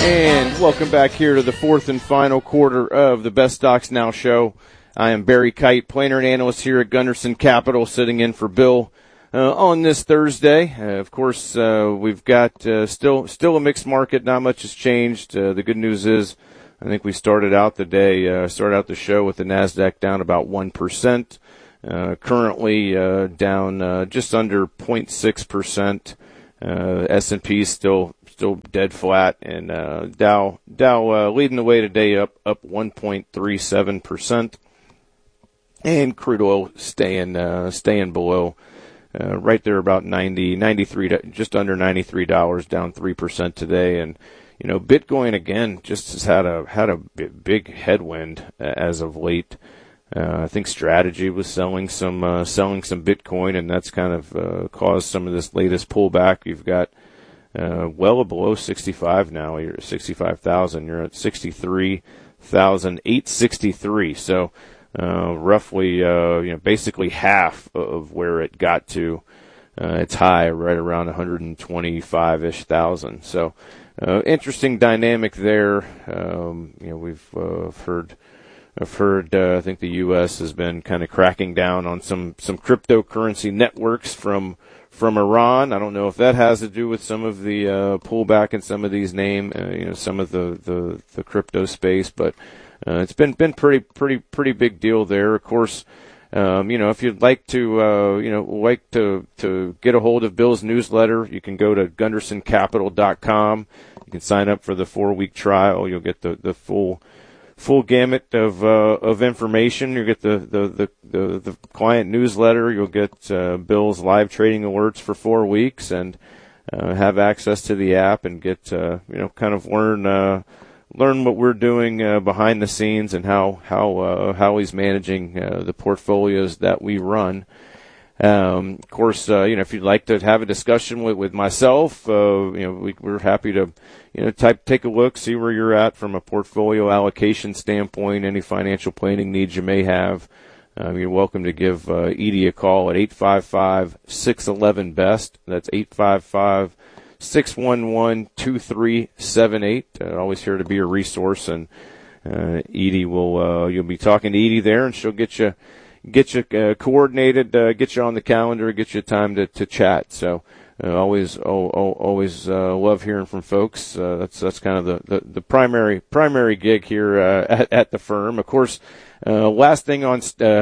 And welcome back here to the fourth and final quarter of the Best Stocks Now show. I am Barry Kite, planner and analyst here at Gunderson Capital, sitting in for Bill on this Thursday. Of course, we've got still a mixed market. Not much has changed. The good news is, I think we started out the show with the Nasdaq down about 1%. Currently down just under 0.6%. S&P still dead flat, and Dow leading the way today, up 1.37%, and crude oil staying below right there about 93, just under $93, down 3% today. And Bitcoin again just has had a big headwind as of late. I think Strategy was selling some Bitcoin, and that's kind of caused some of this latest pullback. You've got well below 65 now. You're at 65,000. You're at 63,863. So roughly, basically half of where it got to its high, right around 125-ish thousand. So interesting dynamic there. I've heard, I think the U.S. has been kind of cracking down on some cryptocurrency networks from Iran. I don't know if that has to do with some of the pullback in some of these some of the crypto space, but it's been pretty big deal there. Of course, if you'd like to get a hold of Bill's newsletter, you can go to gundersoncapital.com. You can sign up for the 4-week trial. You'll get the full gamut of information. You get the client newsletter. You'll get Bill's live trading alerts for 4 weeks, and have access to the app and get kind of learn what we're doing behind the scenes and how he's managing the portfolios that we run. Of course, if you'd like to have a discussion with myself, we're happy to, take a look, see where you're at from a portfolio allocation standpoint, any financial planning needs you may have. You're welcome to give Edie a call at 855-611-BEST. That's 855-611-2378. Always here to be a resource, and Edie you'll be talking to Edie there, and she'll get you coordinated, get you on the calendar, get you time to chat. So always love hearing from folks. That's kind of the primary gig here at the firm. Of course, last thing on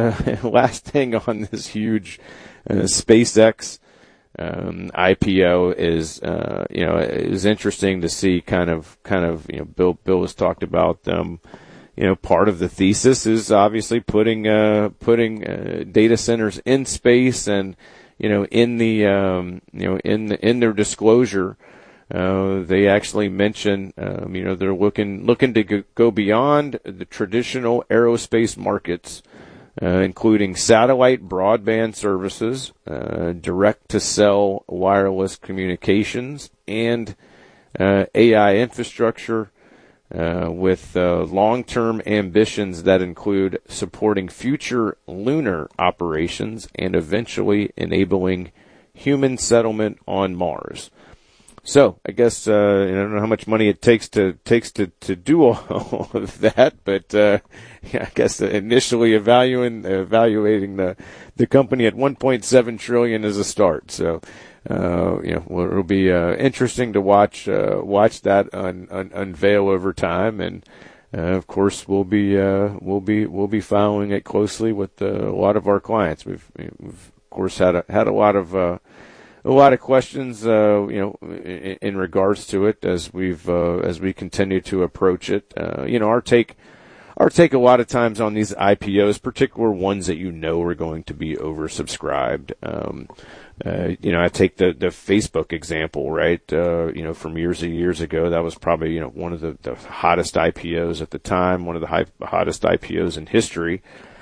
this huge SpaceX IPO is interesting to see. Kind of Bill has talked about them. Part of the thesis is obviously putting data centers in space, and in their disclosure, they actually mention they're looking to go beyond the traditional aerospace markets, including satellite broadband services, direct to cell wireless communications, and AI infrastructure. With long-term ambitions that include supporting future lunar operations and eventually enabling human settlement on Mars. So I guess I don't know how much money it takes to do all of that, but I guess initially evaluating the company at $1.7 trillion is a start. So. It'll be interesting to watch that unveil over time, and of course we'll be following it closely with a lot of our clients. We've of course had a lot of questions in regards to it as we continue to approach it. Our take a lot of times on these IPOs, particular ones that are going to be oversubscribed. I take the Facebook example, right? From years ago, that was probably, one of the hottest IPOs at the time, one of the hottest IPOs in history.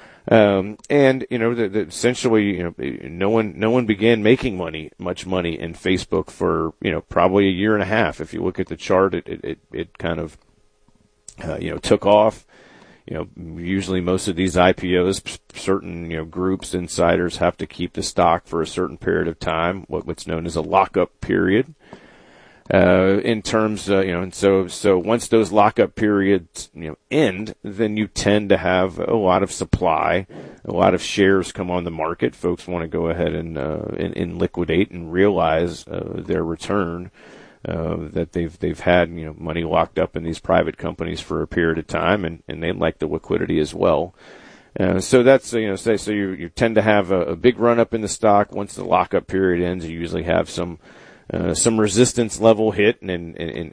Essentially, no one began making much money in Facebook for, probably a year and a half. If you look at the chart, it kind of, took off. Usually most of these IPOs, certain, groups, insiders have to keep the stock for a certain period of time, what's known as a lockup period. in terms, and so once those lockup periods, end, then you tend to have a lot of supply, a lot of shares come on the market. Folks want to go ahead and liquidate and realize, their return, that they've had, money locked up in these private companies for a period of time, and they like the liquidity as well. So that's, so you tend to have a big run up in the stock. Once the lockup period ends, you usually have some resistance level hit and